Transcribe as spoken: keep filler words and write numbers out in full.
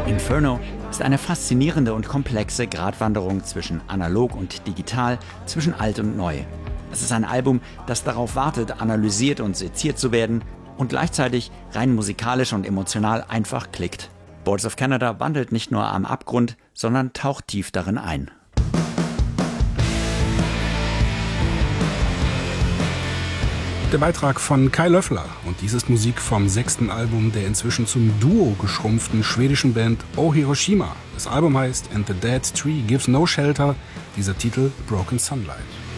Inferno ist eine faszinierende und komplexe Gratwanderung zwischen analog und digital, zwischen alt und neu. Es ist ein Album, das darauf wartet, analysiert und seziert zu werden und gleichzeitig rein musikalisch und emotional einfach klickt. Boards of Canada wandelt nicht nur am Abgrund, sondern taucht tief darin ein. Der Beitrag von Kai Löffler, und dies ist Musik vom sechsten Album der inzwischen zum Duo geschrumpften schwedischen Band Oh Hiroshima. Das Album heißt And the Dead Tree Gives No Shelter, dieser Titel Broken Sunlight.